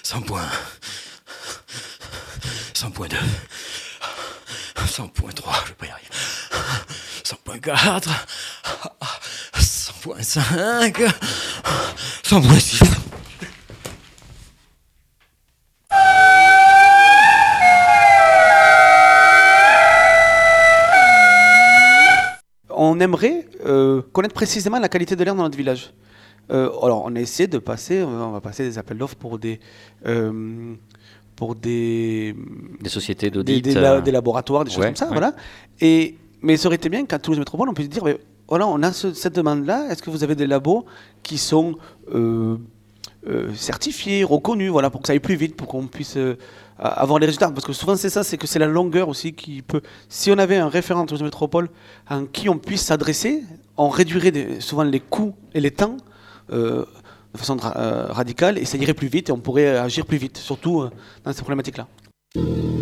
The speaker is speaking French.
100.1, 100.2, 100.3, je vais pas y arriver. 100.4, 100.5, 100.6. On aimerait connaître précisément la qualité de l'air dans notre village. Alors, on a essayé de passer, on va passer des appels d'offres pour des sociétés d'audit, des laboratoires, des choses ouais, comme ça, ouais. voilà. Mais ça aurait été bien qu'à Toulouse Métropole, on puisse dire, mais voilà, on a cette demande-là. Est-ce que vous avez des labos qui sont certifiés, reconnus, voilà, pour que ça aille plus vite, pour qu'on puisse avoir les résultats. Parce que souvent c'est ça, c'est que c'est la longueur aussi qui peut. Si on avait un référent Toulouse Métropole en qui on puisse s'adresser, on réduirait souvent les coûts et les temps. De façon radicale, et ça irait plus vite et on pourrait agir plus vite, surtout dans ces problématiques-là.